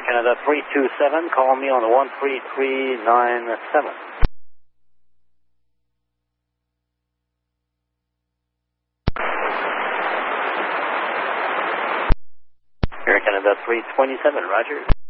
Canada 327, call me on the 13397. Air Canada 327, roger.